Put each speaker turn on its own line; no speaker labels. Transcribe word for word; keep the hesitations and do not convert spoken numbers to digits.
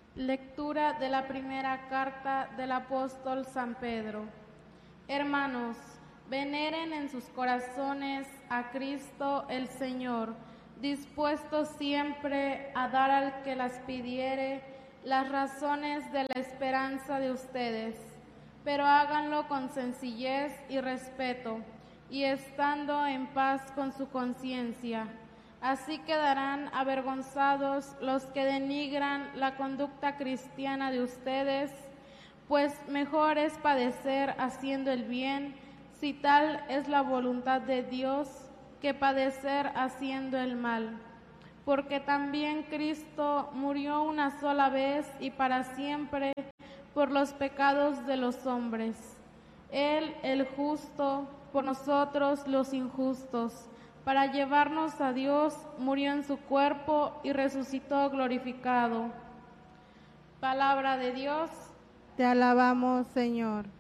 Lectura de la primera carta del apóstol San Pedro. Hermanos, veneren en sus corazones a Cristo el Señor, dispuestos siempre a dar al que las pidiere las razones de la esperanza de ustedes, pero háganlo con sencillez y respeto, y estando en paz con su conciencia. Así quedarán avergonzados los que denigran la conducta cristiana de ustedes, pues mejor es padecer haciendo el bien, si tal es la voluntad de Dios, que padecer haciendo el mal. Porque también Cristo murió una sola vez y para siempre por los pecados de los hombres. Él, el justo, por nosotros los injustos, para llevarnos a Dios, murió en su cuerpo y resucitó glorificado. Palabra de Dios.
Te alabamos, Señor.